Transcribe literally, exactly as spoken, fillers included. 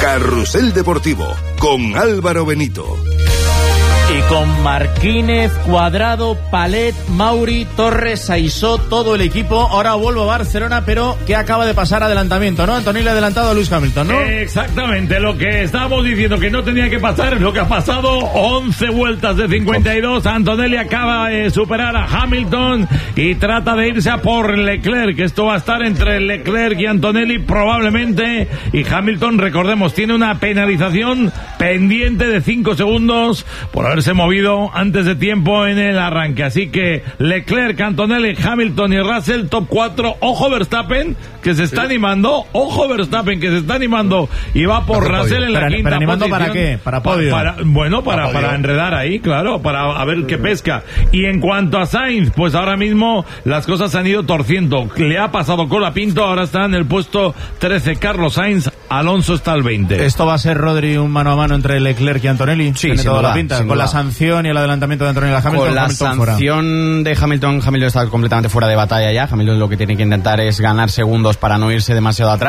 Carrusel Deportivo, con Álvaro Benito. Y con Marquínez, Cuadrado, Palet, Mauri, Torres, Saisó, todo el equipo. Ahora vuelvo a Barcelona, pero que acaba de pasar adelantamiento, ¿no? Antonelli ha adelantado a Lewis Hamilton, ¿no? Exactamente, lo que estábamos diciendo que no tenía que pasar es lo que ha pasado. once vueltas de cincuenta y dos. Antonelli acaba de superar a Hamilton y trata de irse a por Leclerc. Esto va a estar entre Leclerc y Antonelli probablemente. Y Hamilton, recordemos, tiene una penalización pendiente de cinco segundos por haber se ha movido antes de tiempo en el arranque. Así que Leclerc, Antonelli, Hamilton y Russell, top cuatro. Ojo Verstappen, que se está sí. animando. Ojo Verstappen, que se está animando y va por no Russell en la pero, quinta ¿pero animando posición. para qué? ¿Para podio? Para, para, bueno, para, para, para enredar ahí, claro, para a ver qué pesca. Y en cuanto a Sainz, pues ahora mismo las cosas se han ido torciendo. Le ha pasado Colapinto, ahora está en el puesto trece Carlos Sainz, Alonso está al veinte. ¿Esto va a ser, Rodri, un mano a mano entre Leclerc y Antonelli? Sí, sin toda duda, la pinta. sin Con duda. la sanción y el adelantamiento de Antonelli a Hamilton. Con la Hamilton sanción fuera. de Hamilton, Hamilton está completamente fuera de batalla ya. Hamilton lo que tiene que intentar es ganar segundos para no irse demasiado atrás.